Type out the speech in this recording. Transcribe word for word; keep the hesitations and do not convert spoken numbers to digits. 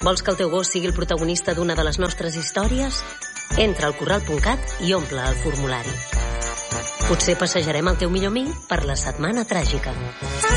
Vols que el teu gos sigui el protagonista d'una de les nostres històries? Entra al corral punt cat i omple el formulari. Potser passejarem el teu millor amic per la setmana tràgica.